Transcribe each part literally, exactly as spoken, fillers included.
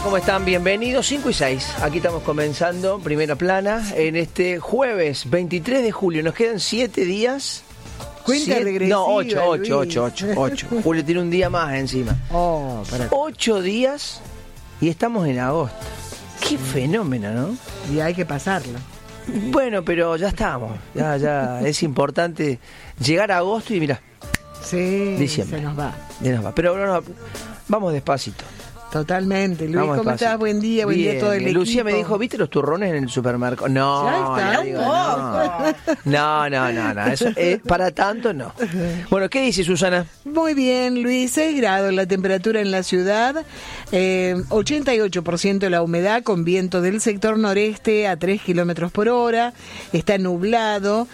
¿Cómo están? Bienvenidos, cinco y seis. Aquí estamos comenzando Primera Plana en este jueves veintitrés de julio. Nos quedan siete días. Cuenta siete, regresiva, no, ocho, Luis. ocho, ocho, ocho, ocho. Julio tiene un día más encima. Oh, para. Ocho días y estamos en agosto. Qué fenómeno, ¿no? Y hay que pasarlo. Bueno, pero ya estamos. Ya, ya es importante llegar a agosto y mira, Sí, diciembre. se nos va. ya nos va. Pero no, no, vamos despacito. Totalmente. Luis, Vamos ¿cómo despacito. estás? Buen día, buen Bien, día a todo el bien. Lucía equipo. me dijo, ¿viste los turrones en el supermercado? No, Ya está, le digo, un no, no, no, no, eso, eh, para tanto no. Bueno, ¿qué dice Susana? Muy bien, Luis, seis grados la temperatura en la ciudad, eh, ochenta y ocho por ciento la humedad con viento del sector noreste a tres kilómetros por hora, está nublado,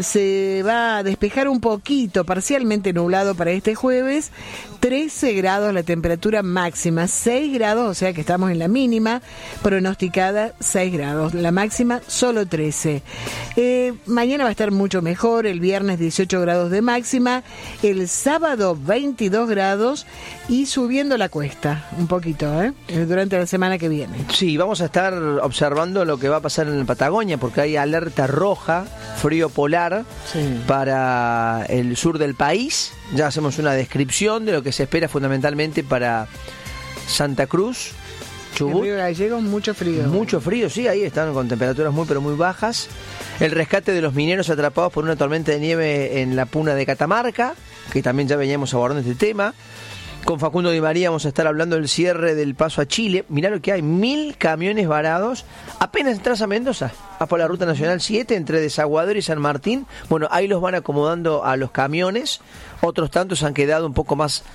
se va a despejar un poquito, parcialmente nublado para este jueves, trece grados la temperatura máxima, seis grados, o sea que estamos en la mínima, pronosticada seis grados, la máxima solo trece. Eh, mañana va a estar mucho mejor, el viernes dieciocho grados de máxima, el sábado veintidós grados y subiendo la cuesta un poquito, ¿eh? Durante la semana que viene. Sí, vamos a estar observando lo que va a pasar en la Patagonia porque hay alerta roja, frío polar, Sí. para el sur del país. Ya hacemos una descripción de lo que se espera fundamentalmente para Santa Cruz, En Chubut. Río Gallegos mucho frío. Mucho frío, sí, ahí están con temperaturas muy pero muy bajas. El rescate de los mineros atrapados por una tormenta de nieve en la Puna de Catamarca, que también ya veníamos abordando este tema. Con Facundo Di María vamos a estar hablando del cierre del paso a Chile. Mirá lo que hay, mil camiones varados. Apenas entras a Mendoza, vas por la ruta nacional siete entre Desaguadero y San Martín. Bueno, ahí los van acomodando a los camiones. Otros tantos han quedado un poco más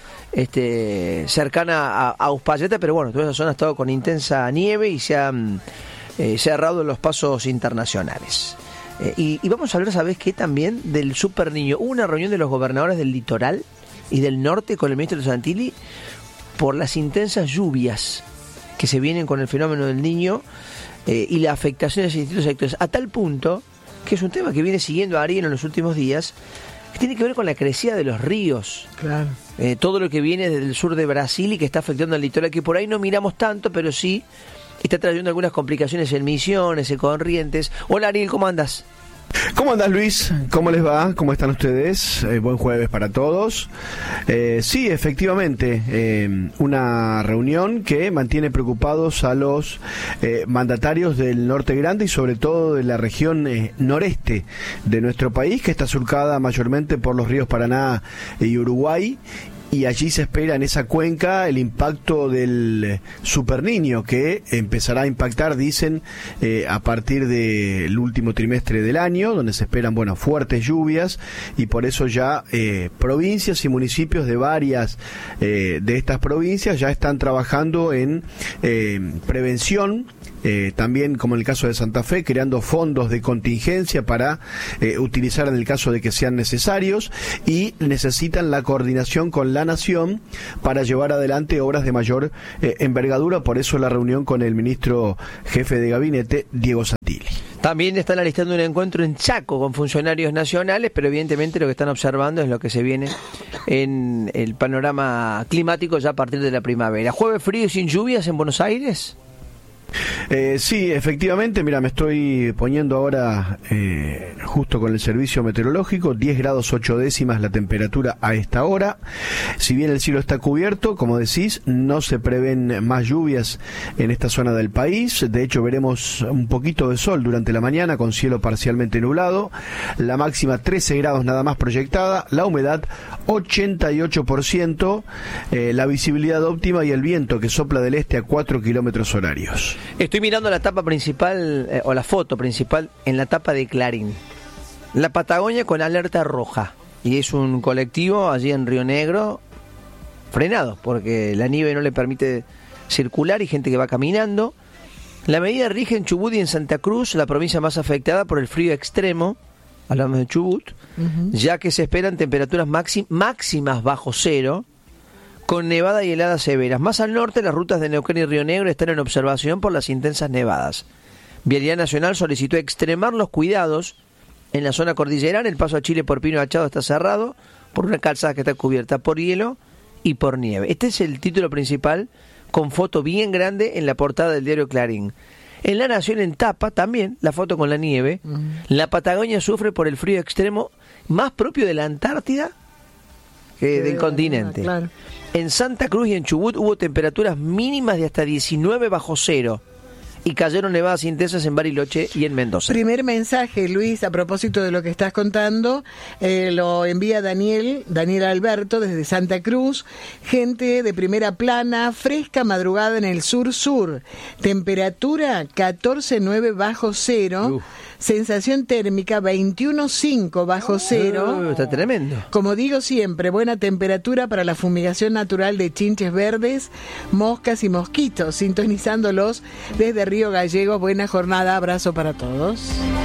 este, cercana a, a Uspallata, pero bueno, toda esa zona ha estado con intensa nieve y se han eh, cerrado los pasos internacionales. Eh, y, y vamos a hablar, ¿sabés qué? También del Super Niño. Hubo una reunión de los gobernadores del litoral y del norte con el ministro Santilli por las intensas lluvias que se vienen con el fenómeno del Niño eh, y la afectación de distintos sectores, a tal punto que es un tema que viene siguiendo a Ariel en los últimos días, que tiene que ver con la crecida de los ríos. Claro. Eh, todo lo que viene desde el sur de Brasil y que está afectando al litoral, que por ahí no miramos tanto, pero sí está trayendo algunas complicaciones en Misiones, en Corrientes. Hola Ariel, ¿cómo andas? ¿Cómo andas, Luis? ¿Cómo les va? ¿Cómo están ustedes? Eh, buen jueves para todos. Eh, sí, efectivamente, eh, una reunión que mantiene preocupados a los eh, mandatarios del Norte Grande y sobre todo de la región eh, noreste de nuestro país, que está surcada mayormente por los ríos Paraná y Uruguay. Y allí se espera en esa cuenca el impacto del Super Niño, que empezará a impactar, dicen, eh, a partir del último trimestre del año, donde se esperan, bueno, fuertes lluvias, y por eso ya eh, provincias y municipios de varias eh, de estas provincias ya están trabajando en eh, prevención. Eh, también, como en el caso de Santa Fe, creando fondos de contingencia para eh, utilizar en el caso de que sean necesarios, y necesitan la coordinación con la Nación para llevar adelante obras de mayor eh, envergadura. Por eso la reunión con el ministro jefe de gabinete, Diego Santilli. También están alistando un encuentro en Chaco con funcionarios nacionales, pero evidentemente lo que están observando es lo que se viene en el panorama climático ya a partir de la primavera. ¿Jueves frío y sin lluvias en Buenos Aires? Eh, sí, efectivamente, mira, me estoy poniendo ahora eh, justo con el servicio meteorológico, diez grados ocho décimas la temperatura a esta hora. Si bien el cielo está cubierto, como decís, no se prevén más lluvias en esta zona del país. De hecho, veremos un poquito de sol durante la mañana con cielo parcialmente nublado. La máxima trece grados nada más proyectada, la humedad ochenta y ocho por ciento, eh, la visibilidad óptima y el viento que sopla del este a cuatro kilómetros horarios. Estoy mirando la tapa principal, eh, o la foto principal, en la tapa de Clarín. La Patagonia con alerta roja. Y es un colectivo allí en Río Negro, frenado, porque la nieve no le permite circular y gente que va caminando. La medida rige en Chubut y en Santa Cruz, la provincia más afectada por el frío extremo, hablamos de Chubut, uh-huh. ya que se esperan temperaturas máxim- máximas bajo cero, con nevada y heladas severas. Más al norte, las rutas de Neuquén y Río Negro están en observación por las intensas nevadas. Vialidad Nacional solicitó extremar los cuidados en la zona cordillerana. El paso a Chile por Pino Achado está cerrado por una calzada que está cubierta por hielo y por nieve. Este es el título principal con foto bien grande en la portada del diario Clarín. En La Nación, en tapa, también la foto con la nieve. Uh-huh. La Patagonia sufre por el frío extremo más propio de la Antártida que del continente. Claro. En Santa Cruz y en Chubut hubo temperaturas mínimas de hasta diecinueve bajo cero. Y cayeron nevadas intensas en Bariloche y en Mendoza. Primer mensaje, Luis, a propósito de lo que estás contando, eh, lo envía Daniel, Daniel Alberto, desde Santa Cruz. Gente de primera plana, fresca madrugada en el sur-sur. Temperatura catorce punto nueve bajo cero. Uf. Sensación térmica veintiuno punto cinco bajo cero. Uh, está tremendo. Como digo siempre, buena temperatura para la fumigación natural de chinches verdes, moscas y mosquitos. Sintonizándolos desde Río Gallegos. Buena jornada, abrazo para todos.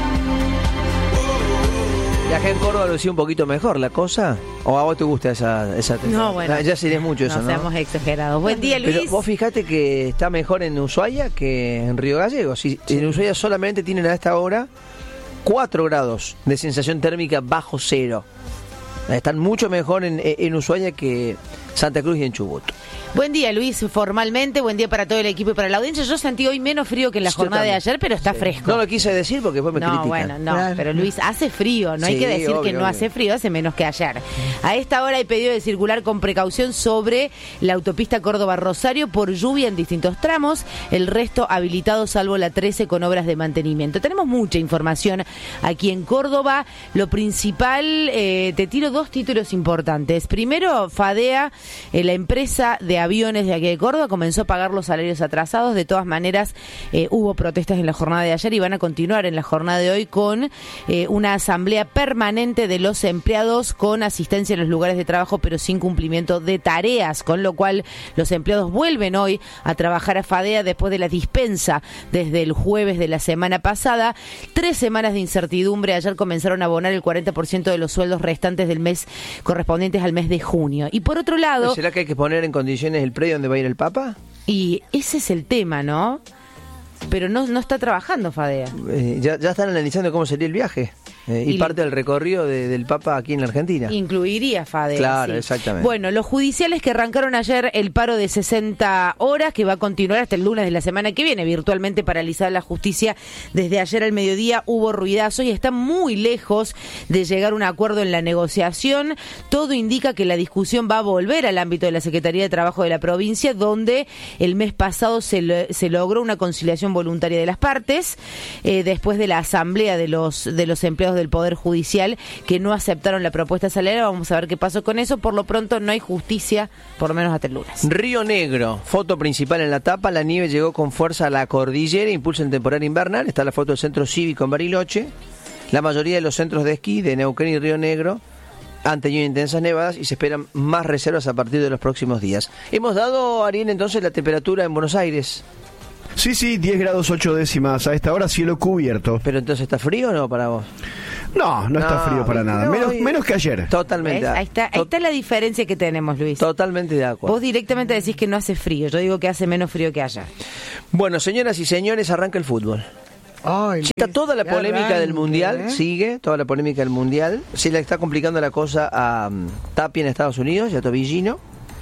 ¿Y acá en Córdoba lo decía un poquito mejor la cosa? ¿O a vos te gusta esa esa No, bueno. Ya sería mucho eso, ¿no? No seamos exagerados. Buen día, Luis. Pero vos fijate que está mejor en Ushuaia que en Río Gallegos. Sí, sí. En Ushuaia solamente tienen a esta hora cuatro grados de sensación térmica bajo cero. Están mucho mejor en, en Ushuaia que Santa Cruz y en Chubut. Buen día, Luis, formalmente, buen día para todo el equipo y para la audiencia. Yo sentí hoy menos frío que en la Yo jornada también. de ayer, pero está sí. fresco. No lo quise decir porque después me no, critican. Bueno, no, claro. pero Luis, hace frío, no sí, hay que decir obvio, que no obvio. hace frío, hace menos que ayer. A esta hora hay pedido de circular con precaución sobre la autopista Córdoba-Rosario por lluvia en distintos tramos, el resto habilitado salvo la trece con obras de mantenimiento. Tenemos mucha información aquí en Córdoba. Lo principal, eh, te tiro dos títulos importantes. Primero, Fadea, eh, la empresa de aviones de aquí de Córdoba, comenzó a pagar los salarios atrasados. De todas maneras, eh, hubo protestas en la jornada de ayer y van a continuar en la jornada de hoy con eh, una asamblea permanente de los empleados con asistencia en los lugares de trabajo, pero sin cumplimiento de tareas, con lo cual los empleados vuelven hoy a trabajar a Fadea después de la dispensa desde el jueves de la semana pasada. Tres semanas de incertidumbre. Ayer comenzaron a abonar el cuarenta por ciento de los sueldos restantes del mes correspondientes al mes de junio. Y por otro lado... ¿Será que hay que poner en condiciones el predio donde va a ir el Papa? Y ese es el tema, ¿no? Pero no, no está trabajando Fadea. Eh, ya, ya están analizando cómo sería el viaje. Eh, y, y parte del recorrido de, del Papa aquí en la Argentina. Incluiría Fadea. Claro, sí. Exactamente. Bueno, los judiciales que arrancaron ayer el paro de sesenta horas, que va a continuar hasta el lunes de la semana que viene, virtualmente paralizada la justicia desde ayer al mediodía, hubo ruidazo y está muy lejos de llegar a un acuerdo en la negociación. Todo indica que la discusión va a volver al ámbito de la Secretaría de Trabajo de la provincia, donde el mes pasado se, lo, se logró una conciliación voluntaria de las partes, eh, después de la asamblea de los, de los empleados del Poder Judicial que no aceptaron la propuesta salarial. Vamos a ver qué pasó con eso. Por lo pronto no hay justicia, por lo menos hasta el lunes. Río Negro, foto principal en la tapa. La nieve llegó con fuerza a la cordillera, impulsa en temporada invernal. Está la foto del centro cívico en Bariloche. La mayoría de los centros de esquí de Neuquén y Río Negro han tenido intensas nevadas y se esperan más reservas a partir de los próximos días. Hemos dado, Ariel, entonces la temperatura en Buenos Aires. Sí, sí, diez grados ocho décimas. A esta hora cielo cubierto. ¿Pero entonces está frío o no para vos? No, no está No, frío para nada. no, Menos, y- menos que ayer. Totalmente. ¿Ves? Ahí está, ahí está la diferencia que tenemos, Luis. Totalmente de acuerdo. Vos directamente decís que no hace frío. Yo digo que hace menos frío que ayer. Bueno, señoras y señores, arranca el fútbol. Ay, Está Luis, toda la ya polémica arranque, del Mundial, ¿eh? sigue, toda la polémica del Mundial. Se le está complicando la cosa a um, Tapia en Estados Unidos y a Tobillino.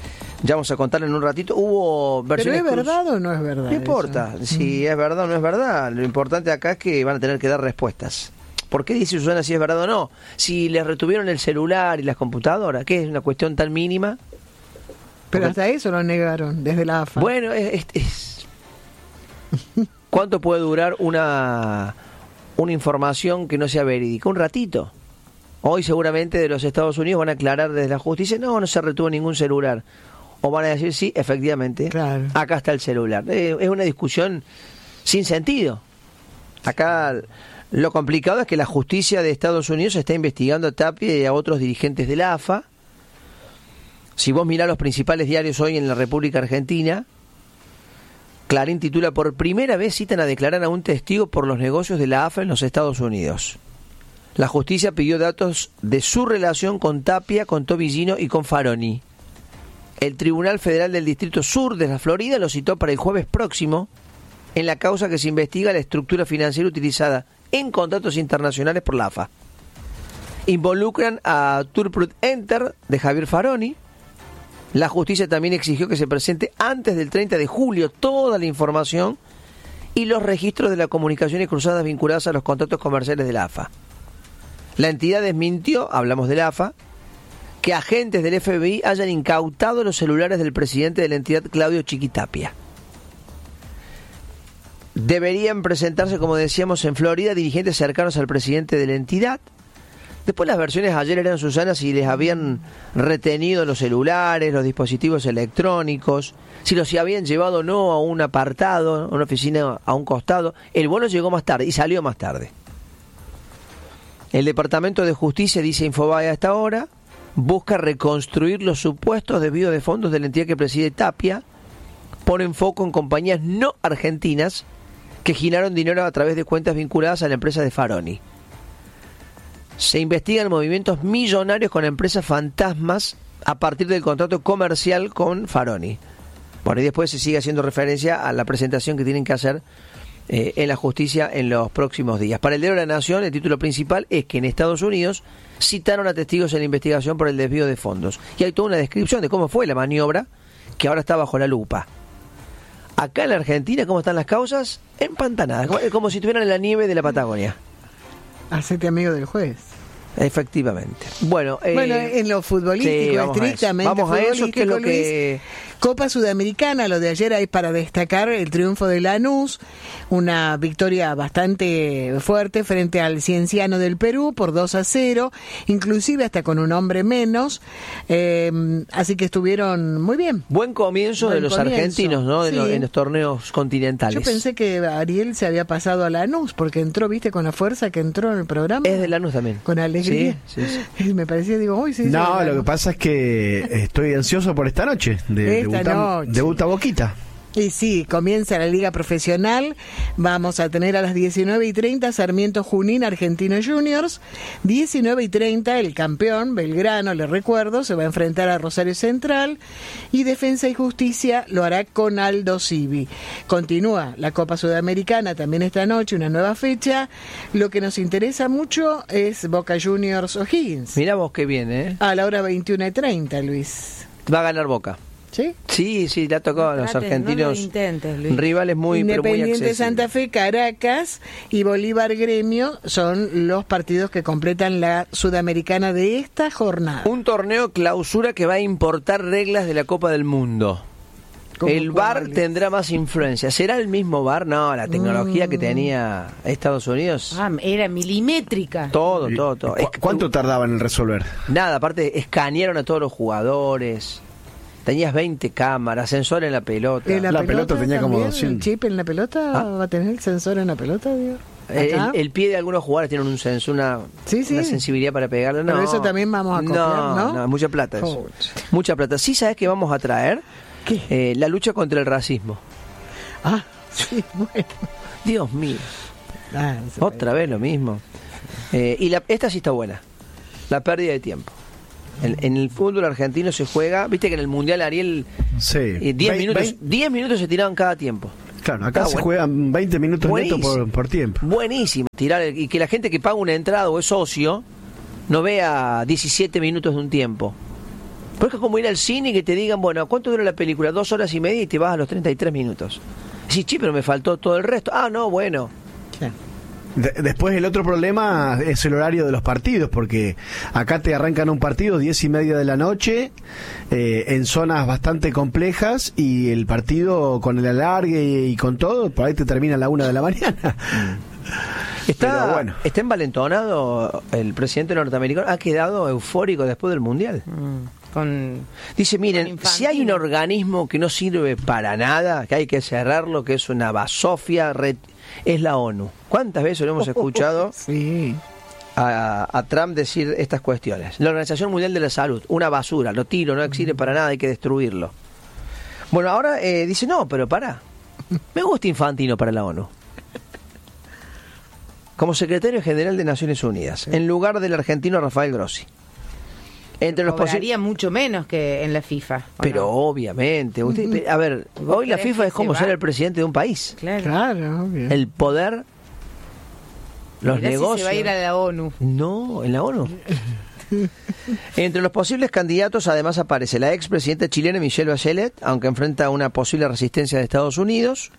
Ya vamos a contarlo en un ratito. Hubo ¿Pero versiones es cruz- verdad o no es verdad? No importa eso? si es verdad o no es verdad. Lo importante acá es que van a tener que dar respuestas. ¿Por qué dice Susana si es verdad o no? Si les retuvieron el celular y las computadoras, ¿qué es una cuestión tan mínima? Pero hasta eso lo negaron desde la A F A. Bueno, es, es- es- ¿cuánto puede durar una, una información que no sea verídica? Un ratito. Hoy seguramente de los Estados Unidos van a aclarar desde la justicia, no, no se retuvo ningún celular. O van a decir, sí, efectivamente, Claro. acá está el celular. Eh, es una discusión sin sentido. Acá lo complicado es que la justicia de Estados Unidos está investigando a Tapia y a otros dirigentes de la A F A. Si vos mirás los principales diarios hoy en la República Argentina, Clarín titula: por primera vez citan a declarar a un testigo por los negocios de la A F A en los Estados Unidos. La justicia pidió datos de su relación con Tapia, con Tobillino y con Faroni. El Tribunal Federal del Distrito Sur de la Florida lo citó para el jueves próximo en la causa que se investiga la estructura financiera utilizada en contratos internacionales por la A F A. Involucran a Turprut Enter de Javier Faroni, La justicia también exigió que se presente antes del treinta de julio toda la información y los registros de las comunicaciones cruzadas vinculadas a los contratos comerciales de la A F A. La entidad desmintió, hablamos de la A F A, que agentes del F B I hayan incautado los celulares del presidente de la entidad, Claudio Chiquitapia. Deberían presentarse, como decíamos, en Florida dirigentes cercanos al presidente de la entidad. Después las versiones ayer eran, Susana, si les habían retenido los celulares, los dispositivos electrónicos, si los habían llevado o no a un apartado, a una oficina a un costado. El vuelo llegó más tarde y salió más tarde. El Departamento de Justicia, dice Infobae a esta hora, busca reconstruir los supuestos desvíos de fondos de la entidad que preside Tapia. Ponen foco en compañías no argentinas que giraron dinero a través de cuentas vinculadas a la empresa de Faroni. Se investigan movimientos millonarios con empresas fantasmas a partir del contrato comercial con Faroni. Bueno, y después se sigue haciendo referencia a la presentación que tienen que hacer eh, en la justicia en los próximos días. Para el diario de la Nación, el título principal es que en Estados Unidos citaron a testigos en la investigación por el desvío de fondos. Y hay toda una descripción de cómo fue la maniobra, que ahora está bajo la lupa. Acá en la Argentina, ¿cómo están las causas? Empantanadas, como, como si estuvieran en la nieve de la Patagonia. Hacete amigo del juez. Efectivamente. Bueno, eh, bueno, en lo futbolístico, sí, vamos estrictamente a eso. Vamos a eso, que es lo Luis, que... Copa Sudamericana, lo de ayer hay para destacar el triunfo de Lanús, una victoria bastante fuerte frente al Cienciano del Perú por dos a cero, inclusive hasta con un hombre menos, eh, así que estuvieron muy bien. Buen comienzo Buen de los comienzo. argentinos, ¿no? De sí. los, en los torneos continentales. Yo pensé que Ariel se había pasado a Lanús, porque entró, viste, con la fuerza que entró en el programa. Es de Lanús también. Con alegría. Sí, sí, sí. Me parecía, digo, uy, sí. No, sí, lo que pasa es que estoy ansioso por esta noche. De, esta debuta, noche. Debuta Boquita. Y sí, comienza la Liga Profesional. Vamos a tener a las diecinueve y treinta Sarmiento Junín, Argentinos Juniors. diecinueve y treinta el campeón, Belgrano, le recuerdo, se va a enfrentar a Rosario Central. Y Defensa y Justicia lo hará con Aldo Civi. Continúa la Copa Sudamericana también esta noche, una nueva fecha. Lo que nos interesa mucho es Boca Juniors O'Higgins. Mirá vos qué bien, ¿eh? A la hora veintiuna y treinta, Luis. Va a ganar Boca. ¿Sí? Sí, sí, le ha tocado no a los trates, argentinos no intentes, rivales muy, Independiente pero muy Santa Fe, Caracas y Bolívar Gremio son los partidos que completan la Sudamericana de esta jornada. Un torneo clausura que va a importar reglas de la Copa del Mundo. El V A R tendrá más influencia. ¿Será el mismo V A R? No, la tecnología mm. que tenía Estados Unidos. Ah, era milimétrica. Todo, todo, todo. ¿Cu ¿Cuánto tardaban en resolver? Nada, aparte escanearon a todos los jugadores. Tenías veinte cámaras, sensor en la pelota. ¿En la, la pelota, pelota tenía como doscientos. ¿El chip en la pelota? ¿Ah? ¿Va a tener el sensor en la pelota, digo? El, el pie de algunos jugadores tiene un sensor, una, sí, sí. una sensibilidad para pegarle. No, pero eso también vamos a copiar, ¿no? No, no, mucha plata eso. Oh. Mucha plata. Sí, ¿sabes qué vamos a traer? ¿Qué? Eh, la lucha contra el racismo. Ah, sí, bueno. Dios mío. Ah, Otra vez lo mismo. Eh, y la, esta sí está buena. La pérdida de tiempo. En, en el fútbol argentino se juega, viste que en el Mundial, Ariel, sí. eh, diez minutos, diez minutos se tiraban cada tiempo. Claro, acá ah, se bueno. juegan veinte minutos netos por, por tiempo. Buenísimo. Tirar el, y que la gente que paga una entrada o es socio no vea diecisiete minutos de un tiempo. Porque es como ir al cine y que te digan, bueno, ¿cuánto dura la película? Dos horas y media y te vas a los treinta y tres minutos. Sí, sí, pero me faltó todo el resto. Ah, no, bueno. Sí. De después el otro problema es el horario de los partidos, porque acá te arrancan un partido diez y media de la noche eh, en zonas bastante complejas y el partido con el alargue y con todo, por ahí te termina a la una de la mañana. Está, bueno. está envalentonado el presidente norteamericano, ha quedado eufórico después del Mundial. Mm, con, Dice, miren, si hay un organismo que no sirve para nada, que hay que cerrarlo, que es una basofia, red, es la ONU. ¿Cuántas veces lo hemos escuchado oh, sí. a, a Trump decir estas cuestiones? La Organización Mundial de la Salud, una basura, lo tiro, no sirve para nada, hay que destruirlo. Bueno, ahora eh, dice, no, pero pará, me gusta Infantino para la ONU. Como secretario general de Naciones Unidas, sí. en lugar del argentino Rafael Grossi. Entre los cobraría mucho menos que en la FIFA. Pero no? obviamente. Usted, a ver, hoy la FIFA es como ser el presidente de un país. Claro, claro obvio. El poder, los Mirá negocios. Si se va a ir a la ONU. No, en la ONU. Entre los posibles candidatos además aparece la expresidenta chilena Michelle Bachelet, aunque enfrenta una posible resistencia de Estados Unidos.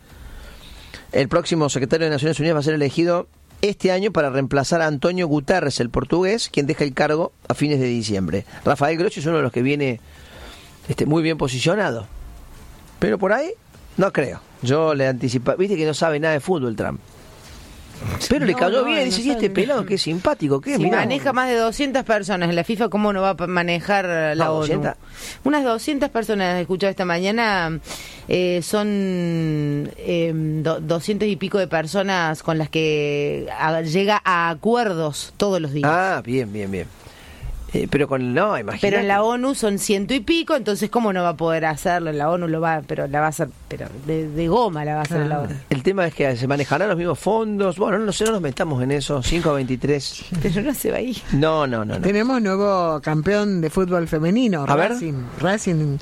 El próximo secretario de Naciones Unidas va a ser elegido este año para reemplazar a Antonio Guterres, el portugués, quien deja el cargo a fines de diciembre. Rafael Grossi es uno de los que viene este, muy bien posicionado. Pero por ahí, no creo. Yo le anticipo. Viste que no sabe nada de fútbol Trump. Pero no, le cayó no, bien y dice, no y este pelado, qué simpático, qué si mirá. Maneja más de doscientas personas en la FIFA, ¿cómo no va a manejar la no, ONU? doscientas. Unas doscientas personas, he escuchado esta mañana, eh, son eh, do, doscientos y pico de personas con las que a, llega a acuerdos todos los días. Ah, bien, bien, bien. Eh, pero con no, imagínate. Pero en la ONU son ciento y pico, entonces cómo no va a poder hacerlo. En la ONU lo va, pero la va a hacer, pero de, de goma la va a hacer ah. la ONU. El tema es que se manejarán los mismos fondos. Bueno, no sé, no nos metamos en eso. cinco a veintitrés. Pero no se va ahí. No, no, no, no. Tenemos nuevo campeón de fútbol femenino, a Racing. ver. Racing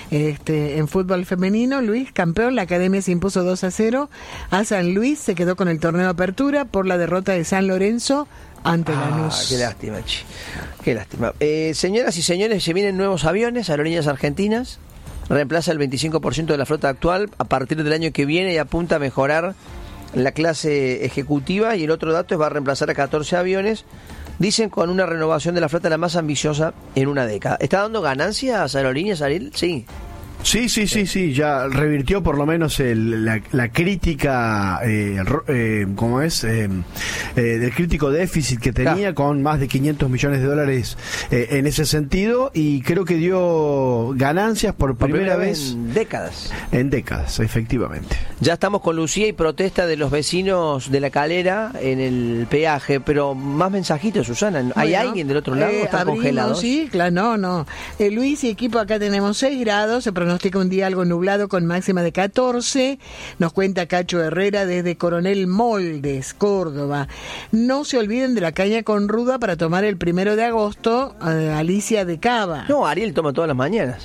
este, en fútbol femenino, Luis, campeón. La academia se impuso dos a cero a San Luis. Se quedó con el torneo de apertura por la derrota de San Lorenzo ante Lanús. Ah, qué lástima, chi. Qué lástima. Eh, señoras y señores, se vienen nuevos aviones, Aerolíneas Argentinas. Reemplaza el veinticinco por ciento de la flota actual a partir del año que viene y apunta a mejorar la clase ejecutiva. Y el otro dato es va a reemplazar a catorce aviones. Dicen con una renovación de la flota la más ambiciosa en una década. ¿Está dando ganancias Aerolíneas, Ariel? Sí. Sí, sí, sí, sí, ya revirtió por lo menos el, la, la crítica, eh, eh, ¿cómo es? Eh, eh, del crítico déficit que tenía, claro, con más de quinientos millones de dólares eh, en ese sentido, y creo que dio ganancias por, por primera, primera vez en décadas. En décadas, efectivamente. Ya estamos con Lucía y protesta de los vecinos de La Calera en el peaje, pero más mensajitos, Susana. ¿Hay bueno, alguien del otro lado? Eh, ¿Están abrimos, congelados? Sí, claro, no, no. Eh, Luis y equipo, acá tenemos seis grados, se pronostica un día algo nublado con máxima de catorce. Nos cuenta Cacho Herrera desde Coronel Moldes, Córdoba. No se olviden de la caña con ruda para tomar el primero de agosto, eh, Alicia de Cava. No, Ariel toma todas las mañanas.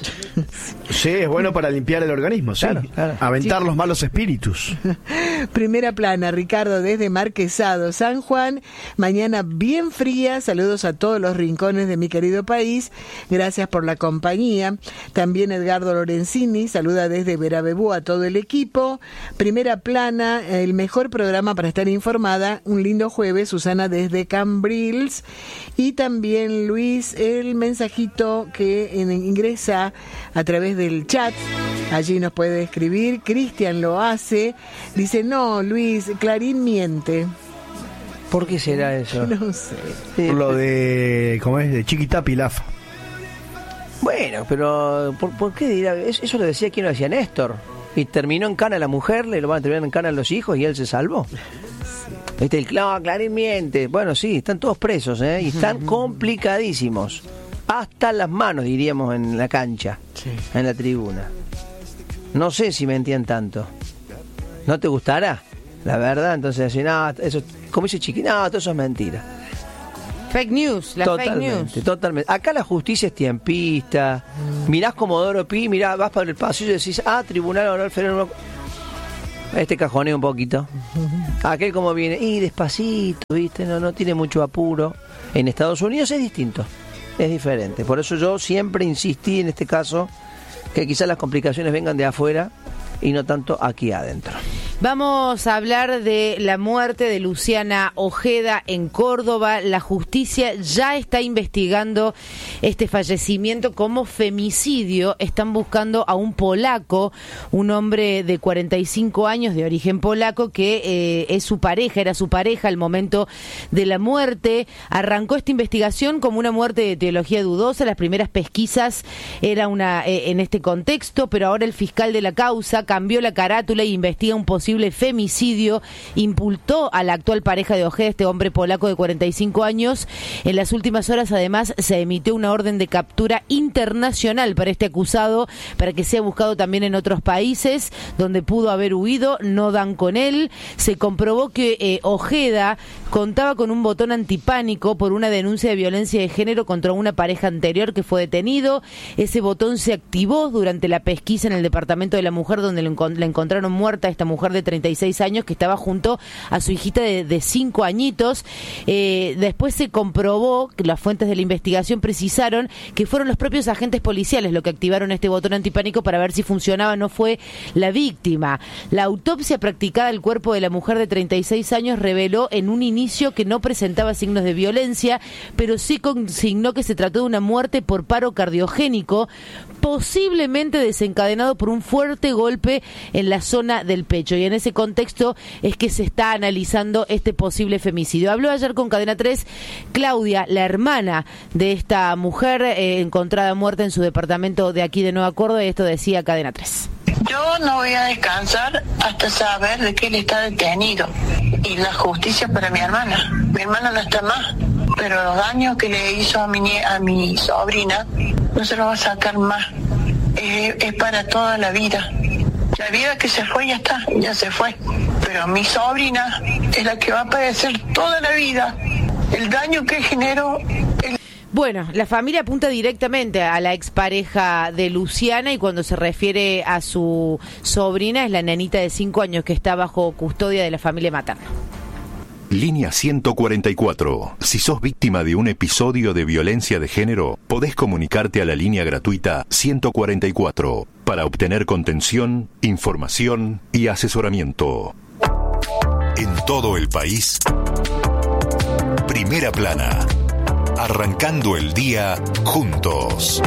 Sí, es bueno para limpiar el organismo, sí. Claro, claro. Aventar sí. los malos espíritus. Primera plana, Ricardo desde Marquesado, San Juan. Mañana bien fría. Saludos a todos los rincones de mi querido país. Gracias por la compañía. También Edgardo Lorenzini saluda desde Verabebú a todo el equipo. Primera plana, el mejor programa para estar informada. Un lindo jueves, Susana desde Cambrils. Y también Luis, el mensajito que ingresa a través del chat. Allí nos puede escribir. Cristian lo hace. Dice, no, Luis, Clarín miente. ¿Por qué será eso? No sé. Por lo de, ¿cómo es? De Chiquita Pilafa. Bueno, pero ¿por, por qué dirá? Eso lo decía, ¿quién lo decía? Néstor. Y terminó en cana la mujer, le lo van a terminar en cana los hijos y él se salvó. Sí. ¿Viste? El no, Clarín miente. Bueno, sí, están todos presos, ¿eh? Y están complicadísimos. Hasta las manos, diríamos, en la cancha, sí, en la tribuna. No sé si mentían tanto. ¿No te gustará? La verdad, entonces decir, no, eso, como dice Chiqui, no, todo eso es mentira. Fake news, la totalmente, fake news. Totalmente. Acá la justicia es tiempista. Mm. Mirás Comodoro Pi, mirás, vas por el pasillo y decís, ah, Tribunal Oral Federal. Este cajonea un poquito. Uh-huh. Aquel como viene, y despacito, ¿viste? No, no tiene mucho apuro. En Estados Unidos es distinto. Es diferente. Por eso yo siempre insistí en este caso que quizás las complicaciones vengan de afuera y no tanto aquí adentro. Vamos a hablar de la muerte de Luciana Ojeda en Córdoba. La justicia ya está investigando este fallecimiento como femicidio. Están buscando a un polaco, un hombre de cuarenta y cinco años de origen polaco que eh, es su pareja, era su pareja al momento de la muerte. Arrancó esta investigación como una muerte de teología dudosa. Las primeras pesquisas era una eh, en este contexto, pero ahora el fiscal de la causa cambió la carátula e investiga un posible femicidio. Impultó a la actual pareja de Ojeda, este hombre polaco de cuarenta y cinco años. En las últimas horas, además, se emitió una orden de captura internacional para este acusado, para que sea buscado también en otros países donde pudo haber huido. No dan con él. Se comprobó que eh, Ojeda contaba con un botón antipánico por una denuncia de violencia de género contra una pareja anterior que fue detenido. Ese botón se activó durante la pesquisa en el departamento de la mujer, donde la encontraron muerta esta mujer de de treinta y seis años que estaba junto a su hijita de, de cinco añitos. Eh, después se comprobó, que las fuentes de la investigación precisaron que fueron los propios agentes policiales los que activaron este botón antipánico para ver si funcionaba, no fue la víctima. La autopsia practicada al cuerpo de la mujer de treinta y seis años reveló en un inicio que no presentaba signos de violencia, pero sí consignó que se trató de una muerte por paro cardiogénico, posiblemente desencadenado por un fuerte golpe en la zona del pecho. Y en ese contexto es que se está analizando este posible femicidio. Habló ayer con Cadena tres Claudia, la hermana de esta mujer eh, encontrada muerta en su departamento de aquí de Nueva Córdoba, y esto decía Cadena tres. Yo no voy a descansar hasta saber de que él está detenido y la justicia para mi hermana. Mi hermana no está más, pero los daños que le hizo a mi, a mi sobrina no se los va a sacar más. Es, es para toda la vida. La vida que se fue ya está, ya se fue. Pero mi sobrina es la que va a padecer toda la vida el daño que generó. El... Bueno, la familia apunta directamente a la expareja de Luciana, y cuando se refiere a su sobrina es la nenita de cinco años que está bajo custodia de la familia materna. Línea ciento cuarenta y cuatro. Si sos víctima de un episodio de violencia de género, podés comunicarte a la línea gratuita ciento cuarenta y cuatro para obtener contención, información y asesoramiento. En todo el país, Primera Plana. Arrancando el día juntos.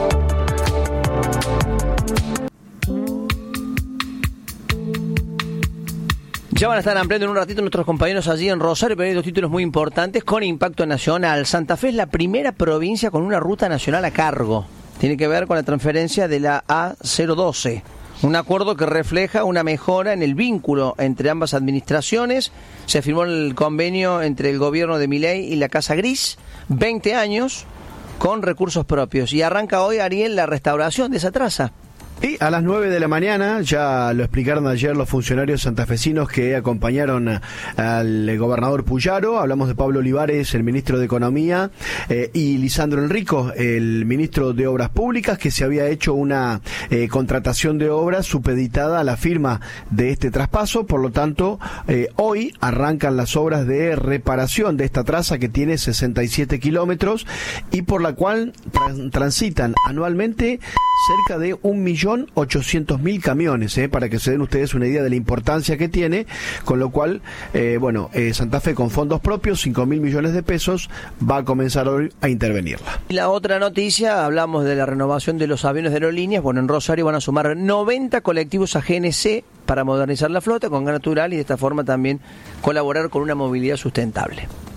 Ya van a estar ampliando en un ratito nuestros compañeros allí en Rosario, pero hay dos títulos muy importantes con impacto nacional. Santa Fe es la primera provincia con una ruta nacional a cargo. Tiene que ver con la transferencia de la A cero doce. Un acuerdo que refleja una mejora en el vínculo entre ambas administraciones. Se firmó el convenio entre el gobierno de Milei y la Casa Gris, veinte años con recursos propios. Y arranca hoy, Ariel, la restauración de esa traza. Y a las nueve de la mañana, ya lo explicaron ayer los funcionarios santafesinos que acompañaron al gobernador Puyaro. Hablamos de Pablo Olivares, el ministro de Economía, eh, y Lisandro Enrico, el ministro de Obras Públicas, que se había hecho una eh, contratación de obras supeditada a la firma de este traspaso. Por lo tanto, eh, hoy arrancan las obras de reparación de esta traza que tiene sesenta y siete kilómetros y por la cual trans- transitan anualmente cerca de un millón ochocientos mil camiones, eh, para que se den ustedes una idea de la importancia que tiene, con lo cual, eh, bueno, eh, Santa Fe con fondos propios, cinco mil millones de pesos, va a comenzar hoy a intervenirla. Y la otra noticia, hablamos de la renovación de los aviones de aerolíneas. Bueno, en Rosario van a sumar noventa colectivos a G N C para modernizar la flota con gas natural y de esta forma también colaborar con una movilidad sustentable.